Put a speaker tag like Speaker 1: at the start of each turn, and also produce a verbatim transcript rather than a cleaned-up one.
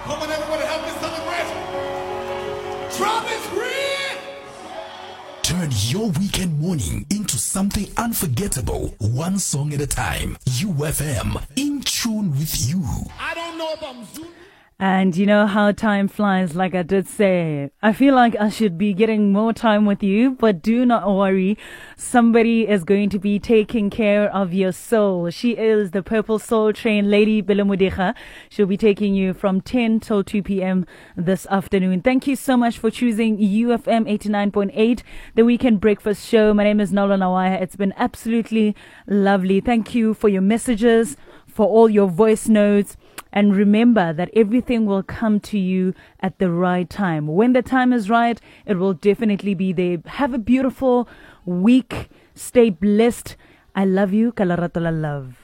Speaker 1: Come on, everybody, help me celebrate. Travis Green!
Speaker 2: Turn your weekend morning into something unforgettable, one song at a time. U F M, in tune with you.
Speaker 1: I don't know if I'm zooming.
Speaker 3: And you know how time flies, like I did say. I feel like I should be getting more time with you, but do not worry. Somebody is going to be taking care of your soul. She is the Purple Soul Train Lady Bilamudekha. She'll be taking you from ten till two p.m. this afternoon. Thank you so much for choosing U F M eighty-nine point eight, the Weekend Breakfast Show. My name is Nolo Nawaya. It's been absolutely lovely. Thank you for your messages, for all your voice notes. And remember that everything will come to you at the right time. When the time is right, it will definitely be there. Have a beautiful week. Stay blessed. I love you. Kalaratola love.